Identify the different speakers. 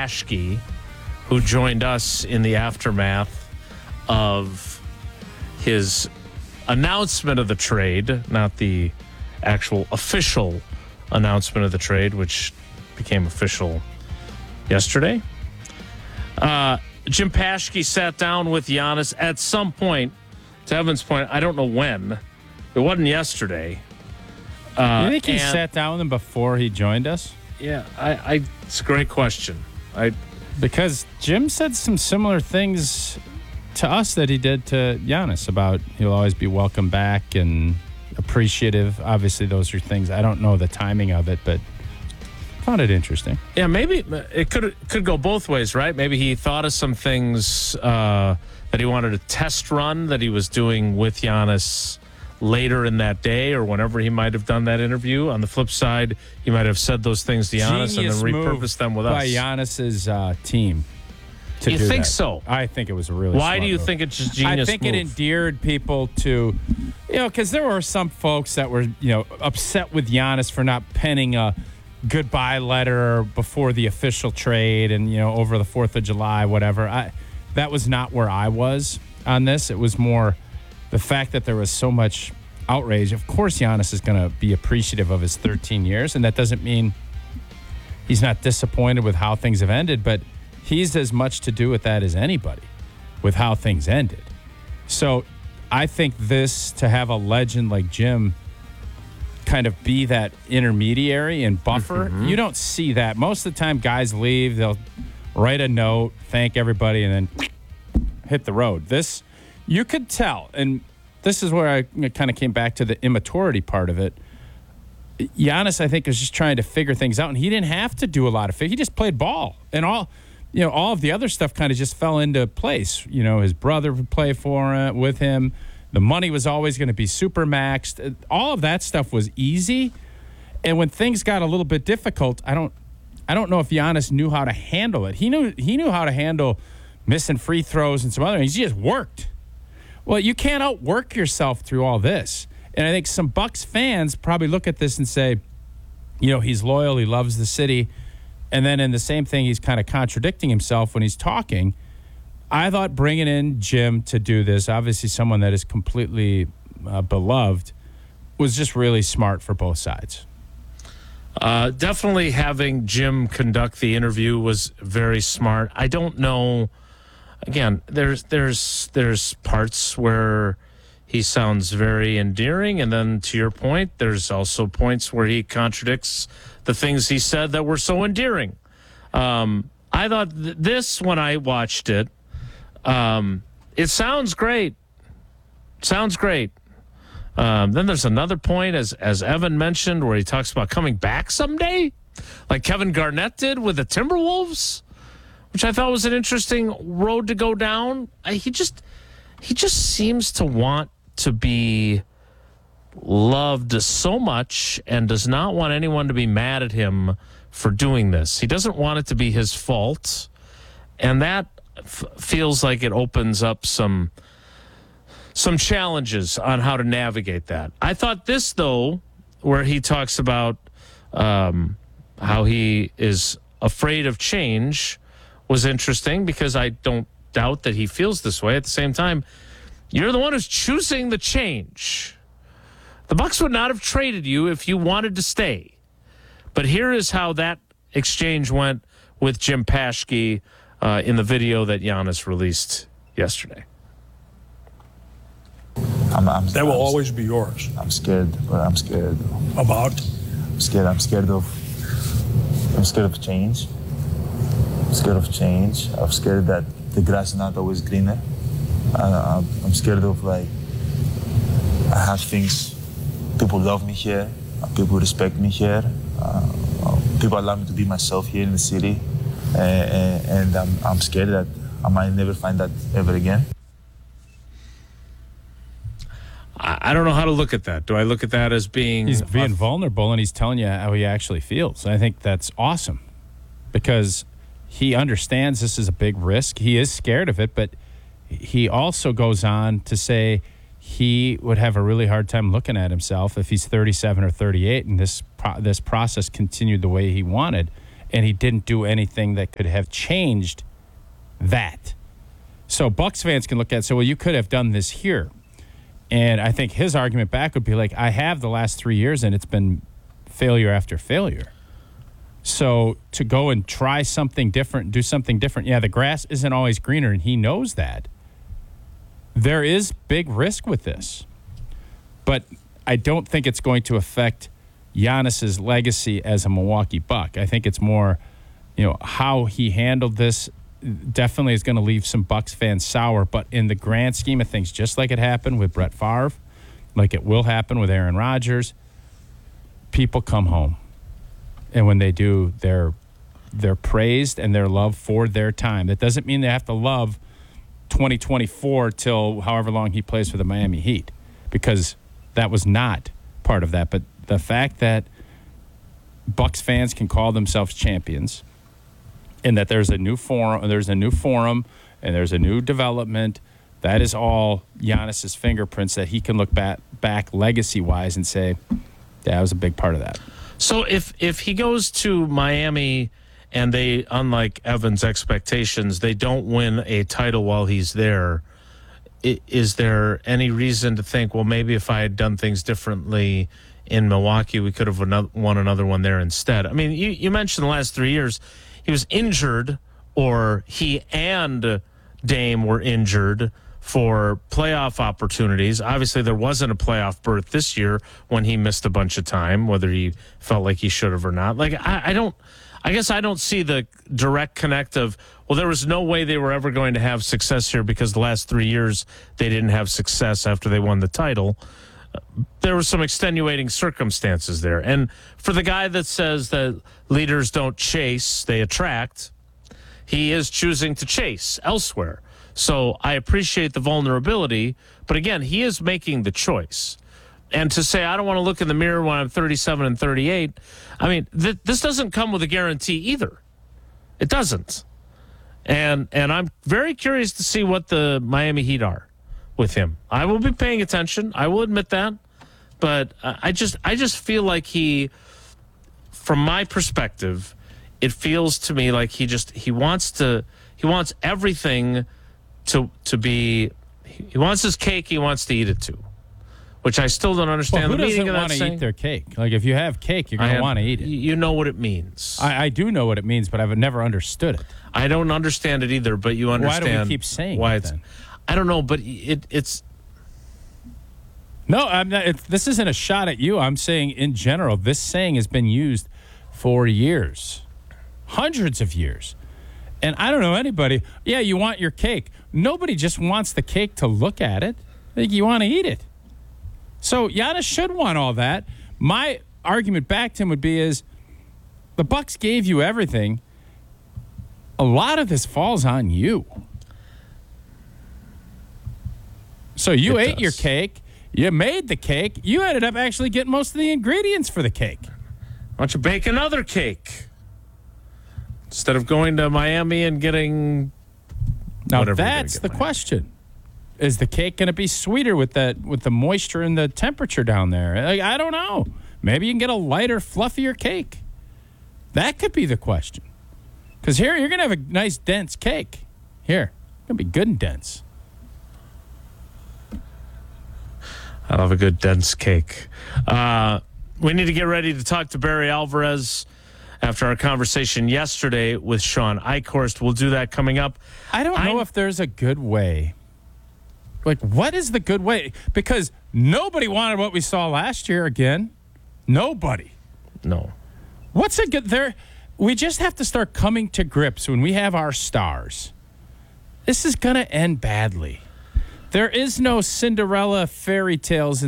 Speaker 1: Paschke, who joined us in the aftermath of his announcement of the trade, not the actual official announcement of the trade, which became official yesterday. Jim Paschke sat down with Giannis at some point. To Evan's point, I don't know when. It wasn't yesterday.
Speaker 2: You think he sat down with him before he joined us?
Speaker 1: Yeah, it's a great question.
Speaker 2: Because Jim said some similar things to us that he did to Giannis about he'll always be welcome back and appreciative. Obviously, those are things. I don't know the timing of it, but found it interesting.
Speaker 1: Yeah, maybe it could go both ways, right? Maybe he thought of some things that he wanted to test run that he was doing with Giannis later in that day or whenever he might have done that interview. On the flip side, he might have said those things to Giannis
Speaker 2: Genius
Speaker 1: and then repurposed them with us.
Speaker 2: By Giannis's team.
Speaker 1: You think
Speaker 2: that.
Speaker 1: so?
Speaker 2: I think it was a really
Speaker 1: Why
Speaker 2: smart
Speaker 1: do you
Speaker 2: move.
Speaker 1: think it's just genius
Speaker 2: I think
Speaker 1: move?
Speaker 2: it endeared people to, because there were some folks that were, upset with Giannis for not penning a goodbye letter before the official trade and, over the 4th of July, whatever. That was not where I was on this. It was more the fact that there was so much outrage. Of course, Giannis is going to be appreciative of his 13 years, and that doesn't mean he's not disappointed with how things have ended, but he's as much to do with that as anybody, with how things ended. So I think this, to have a legend like Jim kind of be that intermediary and buffer, you don't see that. Most of the time, guys leave, they'll write a note, thank everybody, and then hit the road. This, you could tell, and this is where I kind of came back to the immaturity part of it. Giannis, I think, is just trying to figure things out, and he didn't have to do a lot of He just played ball, and all of the other stuff kind of just fell into place. His brother would play with him. The money was always going to be super maxed. All of that stuff was easy, and when things got a little bit difficult, I don't know if Giannis knew how to handle it. He knew how to handle missing free throws and some other things. He just worked. Well, you can't outwork yourself through all this. And I think some Bucks fans probably look at this and say, he's loyal, he loves the city. And then in the same thing, he's kind of contradicting himself when he's talking. I thought bringing in Jim to do this, obviously someone that is completely beloved, was just really smart for both sides.
Speaker 1: Definitely having Jim conduct the interview was very smart. I don't know. Again, there's parts where he sounds very endearing, and then to your point, there's also points where he contradicts the things he said that were so endearing. I thought this when I watched it. It sounds great. Sounds great. Then there's another point, as Evan mentioned, where he talks about coming back someday, like Kevin Garnett did with the Timberwolves, which I thought was an interesting road to go down. He just seems to want to be loved so much and does not want anyone to be mad at him for doing this. He doesn't want it to be his fault, and that feels like it opens up some challenges on how to navigate that. I thought this, though, where he talks about how he is afraid of change, was interesting because I don't doubt that he feels this way. At the same time, you're the one who's choosing the change. The Bucks would not have traded you if you wanted to stay. But here is how that exchange went with Jim Paschke in the video that Giannis released yesterday.
Speaker 3: That will always be yours.
Speaker 4: I'm scared, but I'm scared.
Speaker 3: About?
Speaker 4: I'm scared of change. I'm scared of change. I'm scared that the grass is not always greener. I'm scared of, I have things, people love me here, people respect me here, people allow me to be myself here in the city, and I'm scared that I might never find that ever again.
Speaker 1: I don't know how to look at that. Do I look at that as being...
Speaker 2: He's being vulnerable, and he's telling you how he actually feels. I think that's awesome because he understands this is a big risk. He is scared of it, but he also goes on to say he would have a really hard time looking at himself if he's 37 or 38 and this process continued the way he wanted. and he didn't do anything that could have changed that. So Bucs fans can look at it and say, well, you could have done this here. And I think his argument back would be like, I have the last 3 years, and it's been failure after failure. So to go and try something different, do something different, yeah, the grass isn't always greener, and he knows that. There is big risk with this. But I don't think it's going to affect Giannis's legacy as a Milwaukee Buck. I think it's more, how he handled this definitely is going to leave some Bucs fans sour. But in the grand scheme of things, just like it happened with Brett Favre, like it will happen with Aaron Rodgers, people come home. And when they do, they're praised and they're loved for their time. That doesn't mean they have to love 2024 till however long he plays for the Miami Heat, because that was not part of that. But the fact that Bucs fans can call themselves champions, and that there's a new forum, and there's a new development, that is all Giannis's fingerprints that he can look back legacy-wise and say, yeah, I was a big part of that.
Speaker 1: So if he goes to Miami and they, unlike Evan's expectations, they don't win a title while he's there, is there any reason to think, well, maybe if I had done things differently in Milwaukee, we could have won another one there instead? I mean, you mentioned the last 3 years he was injured, or he and Dame were injured for playoff opportunities. Obviously, there wasn't a playoff berth this year when he missed a bunch of time, whether he felt like he should have or not. Like, I guess I don't see the direct connect of, well, there was no way they were ever going to have success here because the last 3 years they didn't have success after they won the title. There were some extenuating circumstances there. And for the guy that says that leaders don't chase, they attract, he is choosing to chase elsewhere. So I appreciate the vulnerability, but again, he is making the choice. And to say, I don't want to look in the mirror when I'm 37 and 38, I mean, this doesn't come with a guarantee either. It doesn't. And I'm very curious to see what the Miami Heat are with him. I will be paying attention. I will admit that. But I just feel like he, from my perspective, it feels to me like he wants everything to be, he wants his cake, he wants to eat it too, which I still don't understand.
Speaker 2: Well,
Speaker 1: the meaning of that
Speaker 2: want to
Speaker 1: saying.
Speaker 2: Eat their cake? Like, if you have cake, you're going to want to eat it.
Speaker 1: You know what it means.
Speaker 2: I do know what it means, but I've never understood it.
Speaker 1: I don't understand it either, but you understand.
Speaker 2: Why do we keep saying
Speaker 1: why
Speaker 2: it
Speaker 1: it's?
Speaker 2: then?
Speaker 1: I don't know, but it's.
Speaker 2: No, I'm not. This isn't a shot at you. I'm saying in general, this saying has been used for years, hundreds of years. And I don't know anybody. Yeah, you want your cake. Nobody just wants the cake to look at it. Like, you want to eat it. So Giannis should want all that. My argument back to him would be is the Bucs gave you everything. A lot of this falls on you. So you ate your cake. You made the cake. You ended up actually getting most of the ingredients for the cake.
Speaker 1: Why don't you bake another cake? Instead of going to Miami and getting
Speaker 2: now, that's the question. Is the cake going to be sweeter with the moisture and the temperature down there? Like, I don't know. Maybe you can get a lighter, fluffier cake. That could be the question. Because here, you're going to have a nice, dense cake. Here. It's going to be good and dense.
Speaker 1: I love a good dense cake. We need to get ready to talk to Barry Alvarez after our conversation yesterday with Sean Eichhorst. We'll do that coming up.
Speaker 2: I don't know if there's a good way. Like, what is the good way? Because nobody wanted what we saw last year again. Nobody.
Speaker 1: No.
Speaker 2: What's a good there? We just have to start coming to grips when we have our stars. This is going to end badly. There is no Cinderella fairy tales